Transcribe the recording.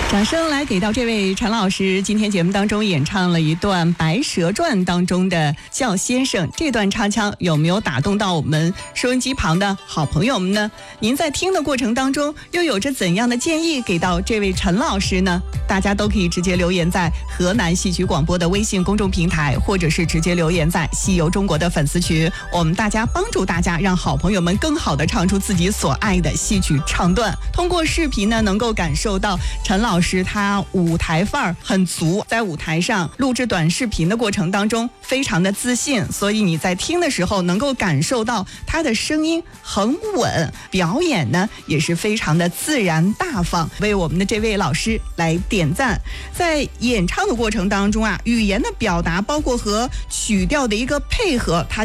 掌声来给到这位陈老师，今天节目当中演唱了一段《白蛇传》当中的叫先生，这段唱腔有没有打动到我们收音机旁的好朋友们呢？您在听的过程当中又有着怎样的建议给到这位陈老师呢？大家都可以直接留言在河南戏曲广播的微信公众平台，或者是直接留言在西游中国的粉丝群，我们大家帮助大家让好朋友们更好的唱出自己所爱的戏曲唱段。通过视频呢，能够感受到陈老师他舞台范儿很足，在舞台上录制短视频的过程当中非常的自信，所以你在听的时候能够感受到他的声音很稳，表演呢也是非常的自然大方，为我们的这位老师来点赞。在演唱的过程当中啊，语言的表达包括和曲调的一个配合，他